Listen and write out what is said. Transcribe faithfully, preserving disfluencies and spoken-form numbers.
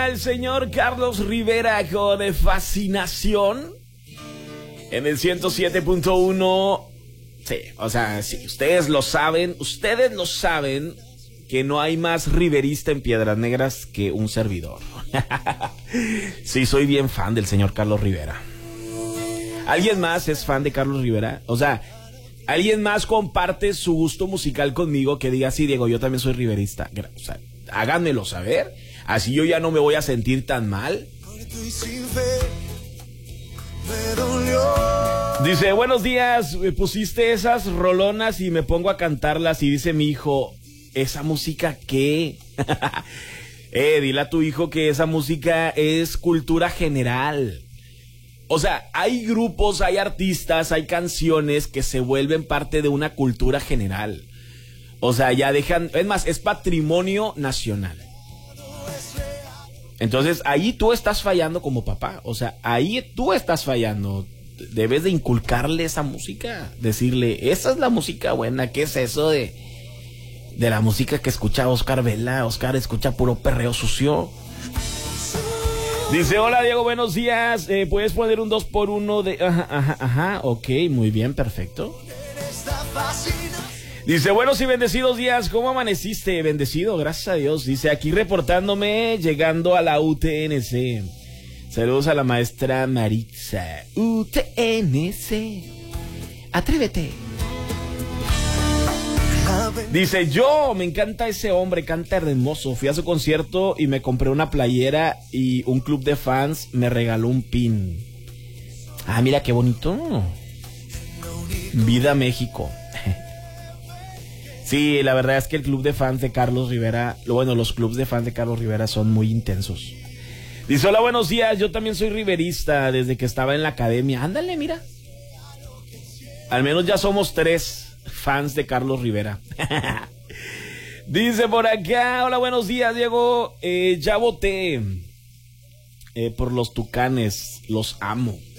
el señor Carlos Rivera con Fascinación en el ciento siete punto uno. Sí, o sea, sí, ustedes lo saben, ustedes lo saben que no hay más riverista en Piedras Negras que un servidor. Sí, soy bien fan del señor Carlos Rivera. ¿Alguien más es fan de Carlos Rivera? O sea, ¿alguien más comparte su gusto musical conmigo que diga, sí, Diego, yo también soy riverista? O sea, háganmelo saber, así yo ya no me voy a sentir tan mal. Dice, buenos días, me pusiste esas rolonas y me pongo a cantarlas y dice mi hijo, ¿esa música qué? eh, dile a tu hijo que esa música es cultura general. O sea, hay grupos, hay artistas, hay canciones que se vuelven parte de una cultura general. O sea, ya dejan, es más, es patrimonio nacional. Entonces, ahí tú estás fallando como papá. O sea, ahí tú estás fallando. Debes de inculcarle esa música. Decirle, esa es la música buena. ¿Qué es eso de, de la música que escucha Oscar Vela? Oscar escucha puro perreo sucio. Dice, hola Diego, buenos días. Eh, ¿Puedes poner un dos por uno de...? Ajá, ajá, ajá. Ok, muy bien, perfecto. Dice, buenos y bendecidos días, ¿cómo amaneciste? Bendecido, gracias a Dios. Dice, aquí reportándome, llegando a la U T N C. Saludos a la maestra Maritza. U T N C. Atrévete. Dice, yo, me encanta ese hombre, canta hermoso. Fui a su concierto y me compré una playera y un club de fans me regaló un pin. Ah, mira qué bonito. Vida México. Sí, la verdad es que el club de fans de Carlos Rivera, bueno, los clubs de fans de Carlos Rivera son muy intensos. Dice, hola, buenos días, yo también soy riverista desde que estaba en la academia. Ándale, mira. Al menos ya somos tres fans de Carlos Rivera. Dice por acá, hola, buenos días, Diego. Eh, ya voté eh, por los Tucanes, los amo.